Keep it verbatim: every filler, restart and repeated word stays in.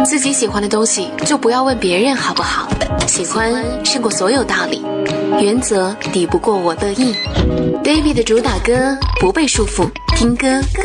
自己喜欢的东西就不要问别人好不好，喜欢胜过所有道理，原则抵不过我乐意。David 的主打歌不被束缚，听歌